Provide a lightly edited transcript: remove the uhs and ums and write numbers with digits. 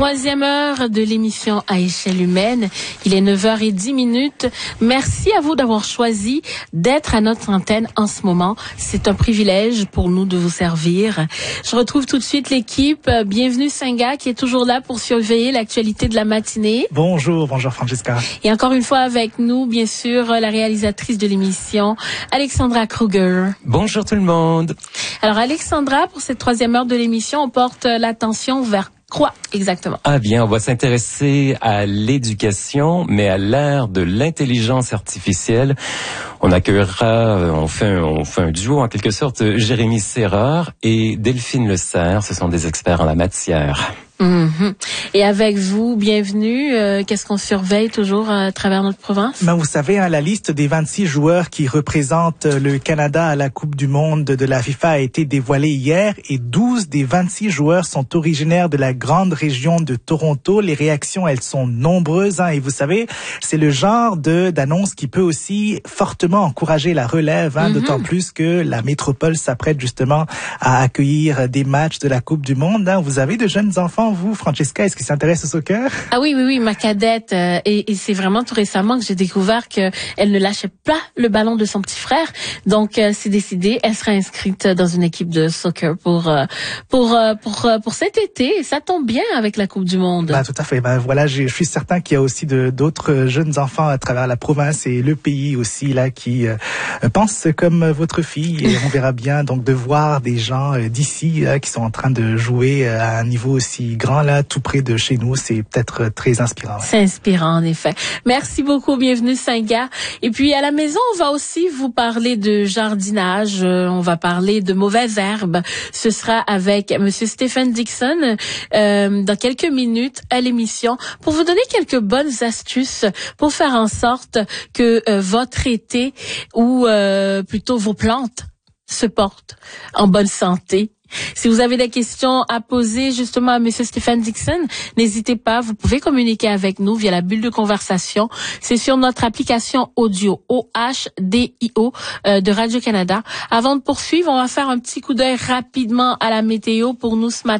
Troisième heure de l'émission à échelle humaine. Il est 9h10. Merci à vous d'avoir choisi d'être à notre antenne en ce moment. C'est un privilège pour nous de vous servir. Je retrouve tout de suite l'équipe. Bienvenue Senga qui est toujours là pour surveiller l'actualité de la matinée. Bonjour Francesca. Et encore une fois avec nous, bien sûr, la réalisatrice de l'émission, Alexandra Kruger. Bonjour tout le monde. Alors Alexandra, pour cette troisième heure de l'émission, on porte l'attention vers quoi exactement? Ah bien, on va s'intéresser à l'éducation, mais à l'ère de l'intelligence artificielle. On accueillera, on fait un duo en quelque sorte, Jérémy Serreur et Delphine Le Serre. Ce sont des experts en la matière. Mm-hmm. Et avec vous, bienvenue. Qu'est-ce qu'on surveille toujours à travers notre province? Vous savez, la liste des 26 joueurs qui représentent le Canada à la Coupe du Monde de la FIFA a été dévoilée hier et 12 des 26 joueurs sont originaires de la grande région de Toronto. Les réactions, elles sont nombreuses et vous savez, c'est le genre d'annonce qui peut aussi fortement encourager la relève, d'autant plus que la métropole s'apprête justement à accueillir des matchs de la Coupe du Monde. Vous avez de jeunes enfants, vous, Francesca, est-ce qu'ils s'intéressent au soccer? Ah oui, ma cadette. Et c'est vraiment tout récemment que j'ai découvert qu'elle ne lâchait pas le ballon de son petit frère. Donc, c'est décidé, elle sera inscrite dans une équipe de soccer pour cet été. Et ça tombe bien avec la Coupe du Monde. Tout à fait. Voilà, je suis certain qu'il y a aussi d'autres jeunes enfants à travers la province et le pays aussi là qui pensent comme votre fille. Et on verra bien donc de voir des gens d'ici qui sont en train de jouer à un niveau aussi grand là, tout près de chez nous. C'est peut-être très inspirant. C'est inspirant en effet. Merci beaucoup. Bienvenue Senga. Et puis à la maison, on va aussi vous parler de jardinage. On va parler de mauvaises herbes. Ce sera avec Monsieur Stephen Dixon dans quelques minutes à l'émission pour vous donner quelques bonnes astuces pour faire en sorte que votre été ou plutôt vos plantes se portent en bonne santé. Si vous avez des questions à poser justement à Monsieur Stephen Dixon, n'hésitez pas, vous pouvez communiquer avec nous via la bulle de conversation. C'est sur notre application audio, OHDIO de Radio-Canada. Avant de poursuivre, on va faire un petit coup d'œil rapidement à la météo pour nous ce matin.